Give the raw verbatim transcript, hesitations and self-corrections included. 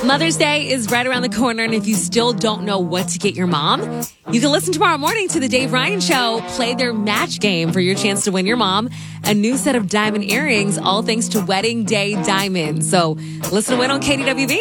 Mother's Day is right around the corner, and if you still don't know what to get your mom, you can listen tomorrow morning to the Dave Ryan Show. Play their match game for your chance to win your mom a new set of diamond earrings, all thanks to Wedding Day Diamonds. So listen to Win on K D W B.